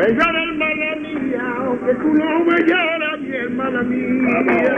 Me llora hermana mía, aunque tú no me lloras, mi hermana mía.